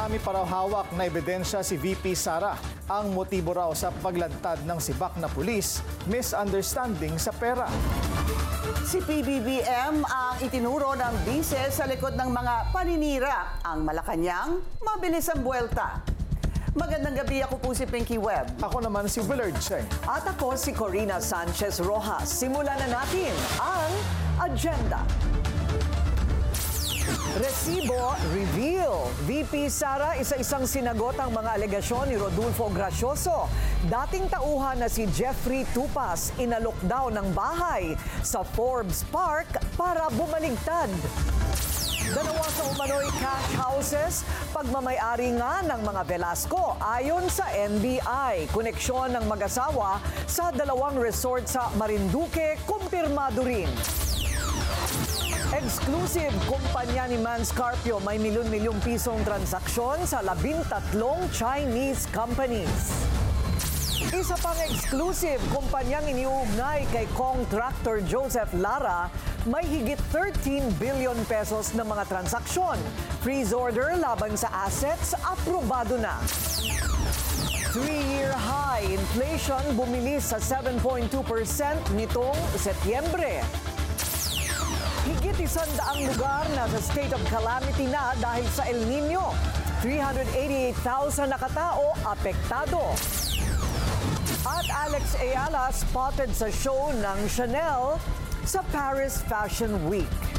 Marami pa raw hawak na ebidensya si VP Sara. Ang motibo raw sa paglantad ng sibak na pulis, misunderstanding sa pera. Si PBBM ang itinuro ng bise sa likod ng mga paninira. Ang Malacanang, mabilis ang buwelta. Magandang gabi, ako po si Pinky Webb. Ako naman si Willard Cheng. At ako si Corina Sanchez Rojas. Simulan na natin ang agenda. Resibo reveal. VP Sara isa-isang sinagot ang mga alegasyon ni Rodolfo Gracioso. Dating tauhan na si Jeffrey Tupas inalok daw ng bahay sa Forbes Park para bumaligtad. Dalawa sa umano'y cash houses, pagmamayari nga ng mga Velasco ayon sa NBI. Koneksyon ng mag-asawa sa dalawang resort sa Marinduque, kumpirmado rin. Exclusive, kumpanya ni Manscarpio may milyon-milyong pisong transaksyon sa 13 Chinese companies. Isa pang exclusive, kumpanyang iniuugnay kay contractor Joseph Lara may higit 13 billion pesos na mga transaksyon. Freeze order laban sa assets, aprobado na. 3-year high inflation bumilis sa 7.2% nitong Setyembre. Higit 100 lugar na sa state of calamity na dahil sa El Nino. 388,000 na katao apektado. At Alex Ayala spotted sa show ng Chanel sa Paris Fashion Week.